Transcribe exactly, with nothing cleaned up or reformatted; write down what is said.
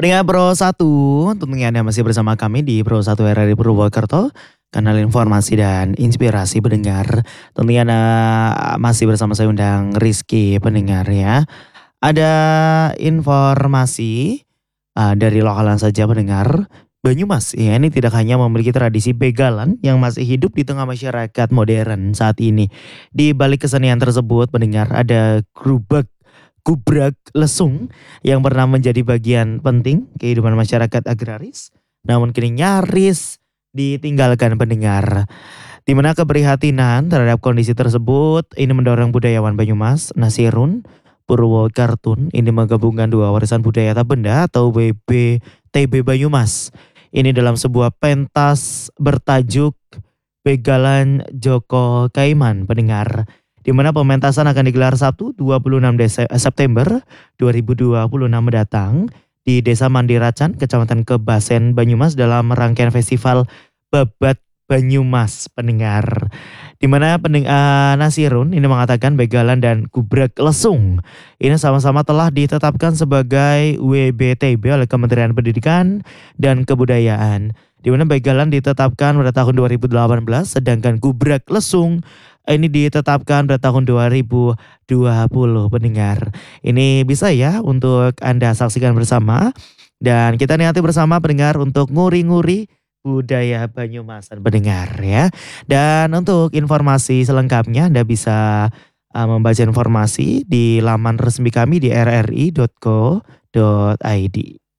Pendengar Pro satu, tentunya Anda masih bersama kami di Pro satu R R I Purwokerto, kanal informasi dan inspirasi pendengar. Tentunya Anda masih bersama saya undang Rizky pendengar ya. Ada informasi uh, dari lokalan saja pendengar. Banyumas ya ini tidak hanya memiliki tradisi begalan yang masih hidup di tengah masyarakat modern saat ini. Di balik kesenian tersebut pendengar ada grubak Gubrak lesung yang pernah menjadi bagian penting kehidupan masyarakat agraris, namun kini nyaris ditinggalkan pendengar. Di mana keprihatinan terhadap kondisi tersebut ini mendorong budayawan Banyumas, Nasirun, Purwokertun ini menggabungkan dua warisan budaya tak benda atau W B T B Banyumas. Ini dalam sebuah pentas bertajuk Begalan Joko Kaiman pendengar, di mana pementasan akan digelar Sabtu dua puluh enam September dua ribu dua puluh enam mendatang di Desa Mandiracan, Kecamatan Kebasen, Banyumas dalam rangkaian festival Babat Banyumas pendengar. Di mana pendengar Nasirun ini mengatakan begalan dan gubrak lesung ini sama-sama telah ditetapkan sebagai W B T B oleh Kementerian Pendidikan dan Kebudayaan. Di mana begalan ditetapkan pada tahun dua ribu delapan belas, sedangkan gubrak lesung ini ditetapkan pada tahun dua ribu dua puluh pendengar. Ini bisa ya untuk Anda saksikan bersama dan kita nikmati bersama pendengar untuk nguri-nguri budaya Banyumasan pendengar ya. Dan untuk informasi selengkapnya Anda bisa uh, membaca informasi di laman resmi kami di r r i dot co dot i d.